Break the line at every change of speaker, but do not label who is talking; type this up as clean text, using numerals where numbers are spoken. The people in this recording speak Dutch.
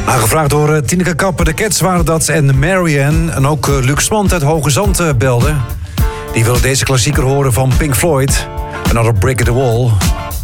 Aangevraagd door Tineke Kapper, de Cats waren dat en Marianne. En ook Luc Smant uit Hoge Zand belde. Die willen deze klassieker horen van Pink Floyd. Another Brick in the Wall.